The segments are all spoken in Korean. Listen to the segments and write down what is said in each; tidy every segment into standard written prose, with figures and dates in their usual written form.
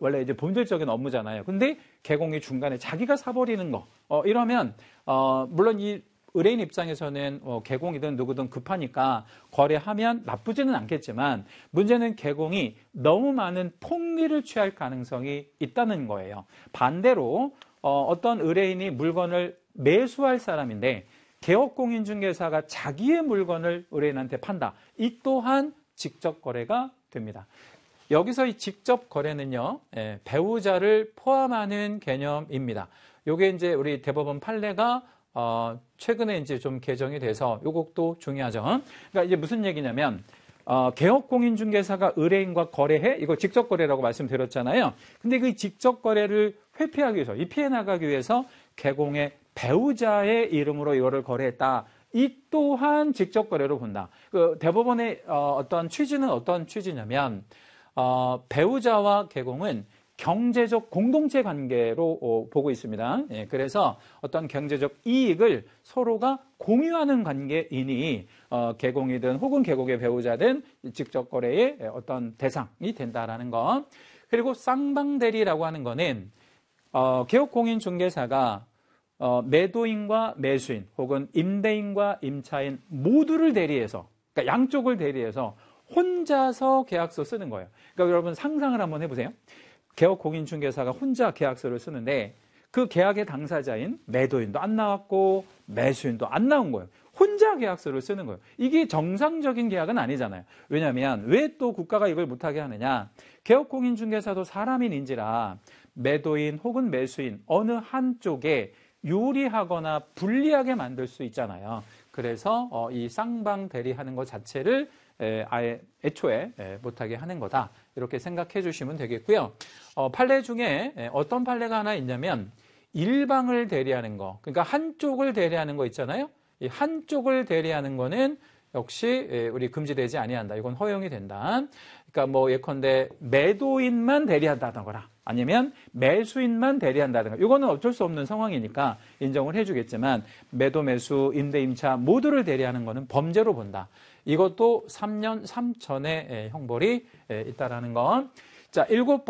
원래 이제 본질적인 업무잖아요. 근데 개공이 중간에 자기가 사버리는 거. 이러면, 물론 이 의뢰인 입장에서는 개공이든 누구든 급하니까 거래하면 나쁘지는 않겠지만 문제는 개공이 너무 많은 폭리를 취할 가능성이 있다는 거예요. 반대로 어떤 의뢰인이 물건을 매수할 사람인데 개업공인중개사가 자기의 물건을 의뢰인한테 판다. 이 또한 직접 거래가 됩니다. 여기서 이 직접 거래는요, 배우자를 포함하는 개념입니다. 요게 이제 우리 대법원 판례가 최근에 이제 좀 개정이 돼서 요것도 중요하죠. 그러니까 이제 무슨 얘기냐면 개업공인중개사가 의뢰인과 거래해? 이거 직접 거래라고 말씀드렸잖아요. 근데 그 직접 거래를 회피하기 위해서, 이 피해 나가기 위해서 개공의 배우자의 이름으로 이거를 거래했다. 이 또한 직접 거래로 본다. 그 대법원의 어떤 취지는 어떤 취지냐면 배우자와 개공은 경제적 공동체 관계로 보고 있습니다. 예, 그래서 어떤 경제적 이익을 서로가 공유하는 관계이니 개공이든 혹은 개공의 배우자든 직접 거래의 어떤 대상이 된다라는 것. 그리고 쌍방대리라고 하는 거는 개업공인중개사가 매도인과 매수인 혹은 임대인과 임차인 모두를 대리해서, 그러니까 양쪽을 대리해서 혼자서 계약서 쓰는 거예요. 그러니까 여러분 상상을 한번 해보세요. 개업공인중개사가 혼자 계약서를 쓰는데 그 계약의 당사자인 매도인도 안 나왔고 매수인도 안 나온 거예요. 혼자 계약서를 쓰는 거예요. 이게 정상적인 계약은 아니잖아요. 왜냐하면 왜 또 국가가 이걸 못하게 하느냐. 개업공인중개사도 사람인인지라 매도인 혹은 매수인 어느 한쪽에 유리하거나 불리하게 만들 수 있잖아요. 그래서 이 쌍방 대리하는 것 자체를 아예 애초에 못하게 하는 거다. 이렇게 생각해 주시면 되겠고요. 판례 중에 어떤 판례가 하나 있냐면 일방을 대리하는 거. 그러니까 한쪽을 대리하는 거 있잖아요. 이 한쪽을 대리하는 거는 역시 우리 금지되지 아니한다. 이건 허용이 된다. 그러니까 뭐 예컨대 매도인만 대리한다거나 아니면 매수인만 대리한다든가 이거는 어쩔 수 없는 상황이니까 인정을 해주겠지만 매도, 매수, 임대, 임차 모두를 대리하는 거는 범죄로 본다. 이것도 3년 3천의 형벌이 있다라는 건. 자,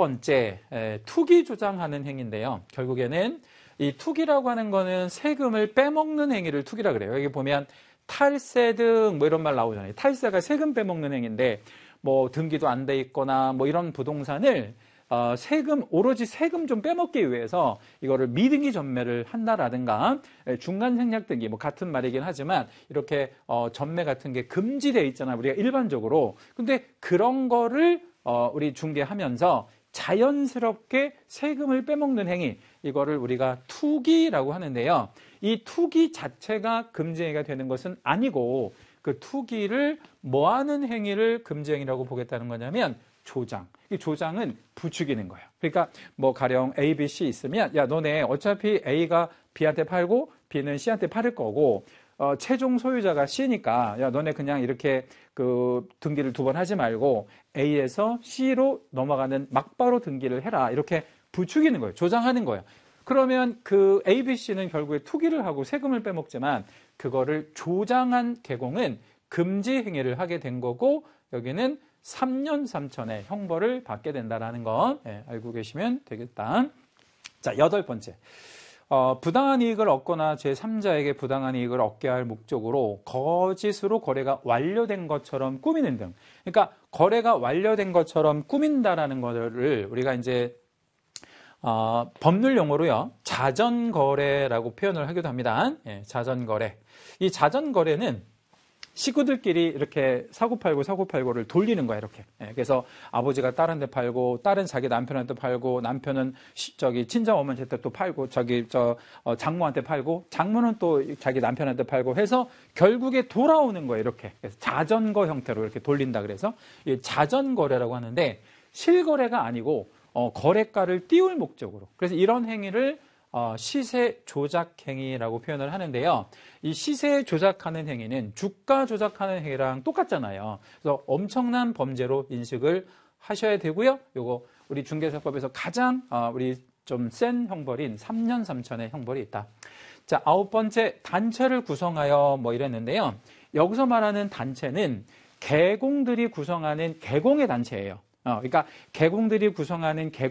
7번째 투기 조장하는 행위인데요. 결국에는 이 투기라고 하는 거는 세금을 빼먹는 행위를 투기라 그래요. 여기 보면 탈세 등 뭐 이런 말 나오잖아요. 탈세가 세금 빼먹는 행위인데 뭐 등기도 안 돼 있거나 뭐 이런 부동산을 오로지 세금 좀 빼먹기 위해서 이거를 미등기 전매를 한다라든가 중간 생략 등기 뭐 같은 말이긴 하지만 이렇게 전매 같은 게 금지되어 있잖아요. 우리가 일반적으로. 근데 그런 거를 우리 중개하면서 자연스럽게 세금을 빼먹는 행위, 이거를 우리가 투기라고 하는데요. 이 투기 자체가 금지행위가 되는 것은 아니고 그 투기를 뭐하는 행위를 금지행위라고 보겠다는 거냐면 조장. 이 조장은 부추기는 거예요. 그러니까 뭐 가령 A, B, C 있으면 야 너네 어차피 A가 B한테 팔고 B는 C한테 팔을 거고 최종 소유자가 C니까 야 너네 그냥 이렇게 그 등기를 2번 하지 말고 A에서 C로 넘어가는 막바로 등기를 해라. 이렇게 부추기는 거예요. 조장하는 거예요. 그러면 그 A, B, C는 결국에 투기를 하고 세금을 빼먹지만 그거를 조장한 개공은 금지 행위를 하게 된 거고 여기는 3년 3천의 형벌을 받게 된다는 거 알고 계시면 되겠다. 자, 8번째. 부당한 이익을 얻거나 제3자에게 부당한 이익을 얻게 할 목적으로 거짓으로 거래가 완료된 것처럼 꾸미는 등. 그러니까 거래가 완료된 것처럼 꾸민다라는 거를 우리가 이제 법률 용어로요. 자전거래라고 표현을 하기도 합니다. 자전거래. 이 자전거래는 식구들끼리 이렇게 사고팔고를 돌리는 거야, 이렇게. 그래서 아버지가 딸한테 팔고, 딸은 자기 남편한테 팔고, 남편은 친정 어머니한테 또 팔고, 장모한테 팔고, 장모는 또 자기 남편한테 팔고 해서 결국에 돌아오는 거예요, 이렇게. 그래서 자전거 형태로 이렇게 돌린다 그래서 이 자전거래라고 하는데 실거래가 아니고 거래가를 띄울 목적으로. 그래서 이런 행위를 시세 조작 행위라고 표현을 하는데요. 이 시세 조작하는 행위는 주가 조작하는 행위랑 똑같잖아요. 그래서 엄청난 범죄로 인식을 하셔야 되고요. 요거 우리 중개사법에서 가장 우리 좀 센 형벌인 3년 3천의 형벌이 있다. 자, 9번째 단체를 구성하여 뭐 이랬는데요. 여기서 말하는 단체는 개공들이 구성하는 개공의 단체예요. 그러니까 개공들이 구성하는